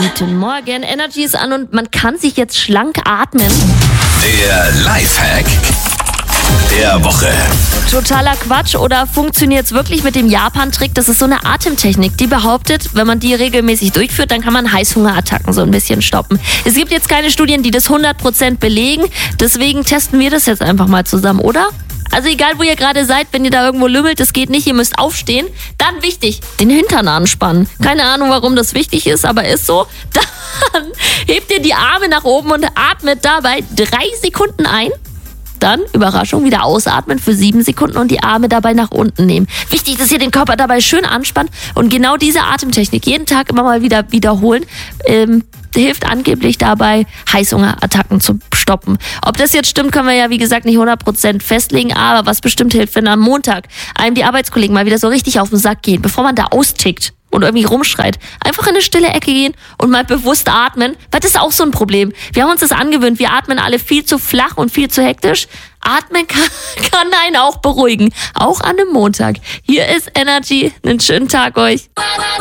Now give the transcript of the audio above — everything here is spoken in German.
Guten Morgen, Energy ist an und man kann sich jetzt schlank atmen. Der Lifehack der Woche. Totaler Quatsch, oder funktioniert es wirklich mit dem Japan-Trick? Das ist so eine Atemtechnik, die behauptet, wenn man die regelmäßig durchführt, dann kann man Heißhungerattacken so ein bisschen stoppen. Es gibt jetzt keine Studien, die das 100% belegen, deswegen testen wir das jetzt einfach mal zusammen, oder? Also egal, wo ihr gerade seid, wenn ihr da irgendwo lümmelt, das geht nicht, ihr müsst aufstehen. Dann wichtig, den Hintern anspannen. Keine Ahnung, warum das wichtig ist, aber ist so. Dann hebt ihr die Arme nach oben und atmet dabei 3 Sekunden ein. Dann, Überraschung, wieder ausatmen für 7 Sekunden und die Arme dabei nach unten nehmen. Wichtig, dass ihr den Körper dabei schön anspannt und genau diese Atemtechnik jeden Tag immer mal wieder wiederholen, hilft angeblich dabei, Heißhungerattacken zu stoppen. Ob das jetzt stimmt, können wir ja wie gesagt nicht 100% festlegen, aber was bestimmt hilft, wenn am Montag einem die Arbeitskollegen mal wieder so richtig auf den Sack gehen, bevor man da austickt und irgendwie rumschreit, einfach in eine stille Ecke gehen und mal bewusst atmen, weil das ist auch so ein Problem. Wir haben uns das angewöhnt, wir atmen alle viel zu flach und viel zu hektisch. Atmen kann einen auch beruhigen, auch an einem Montag. Hier ist Energy, einen schönen Tag euch.